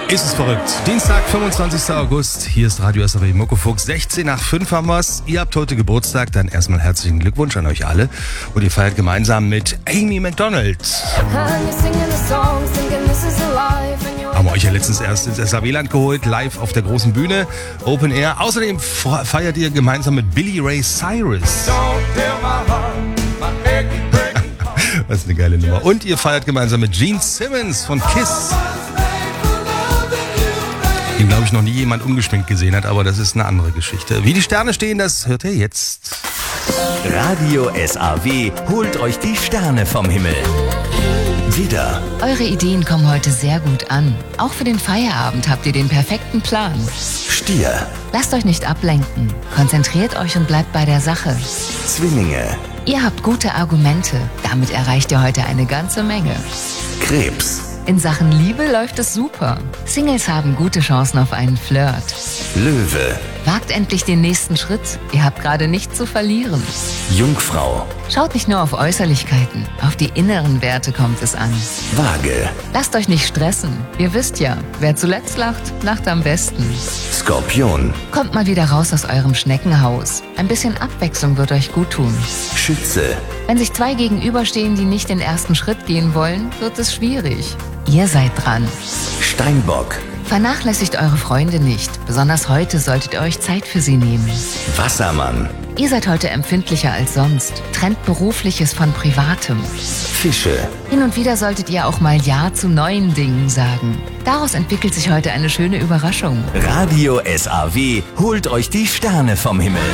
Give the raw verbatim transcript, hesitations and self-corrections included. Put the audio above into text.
Ist es verrückt. Dienstag, fünfundzwanzigster August. Hier ist Radio S R W Muckefuchs. sechzehn nach fünf haben wir's. Ihr habt heute Geburtstag. Dann erstmal herzlichen Glückwunsch an euch alle. Und ihr feiert gemeinsam mit Amy Macdonald. Haben wir euch ja letztens erst ins S R W-Land geholt. Live auf der großen Bühne. Open Air. Außerdem feiert ihr gemeinsam mit Billy Ray Cyrus. Was eine geile Nummer. Und ihr feiert gemeinsam mit Gene Simmons von Kiss. Den, glaube ich, noch nie jemand ungeschminkt gesehen hat, aber das ist eine andere Geschichte. Wie die Sterne stehen, das hört ihr jetzt. Radio S R W holt euch die Sterne vom Himmel. Widder. Eure Ideen kommen heute sehr gut an. Auch für den Feierabend habt ihr den perfekten Plan. Stier. Lasst euch nicht ablenken. Konzentriert euch und bleibt bei der Sache. Zwillinge. Ihr habt gute Argumente. Damit erreicht ihr heute eine ganze Menge. Krebs. In Sachen Liebe läuft es super. Singles haben gute Chancen auf einen Flirt. Löwe. Wagt endlich den nächsten Schritt. Ihr habt gerade nichts zu verlieren. Jungfrau. Schaut nicht nur auf Äußerlichkeiten. Auf die inneren Werte kommt es an. Waage. Lasst euch nicht stressen. Ihr wisst ja, wer zuletzt lacht, lacht am besten. Skorpion. Kommt mal wieder raus aus eurem Schneckenhaus. Ein bisschen Abwechslung wird euch gut tun. Schütze. Wenn sich zwei gegenüberstehen, die nicht den ersten Schritt gehen wollen, wird es schwierig. Ihr seid dran. Steinbock. Vernachlässigt eure Freunde nicht. Besonders heute solltet ihr euch Zeit für sie nehmen. Wassermann. Ihr seid heute empfindlicher als sonst. Trennt Berufliches von Privatem. Fische. Hin und wieder solltet ihr auch mal Ja zu neuen Dingen sagen. Daraus entwickelt sich heute eine schöne Überraschung. Radio S R W holt euch die Sterne vom Himmel.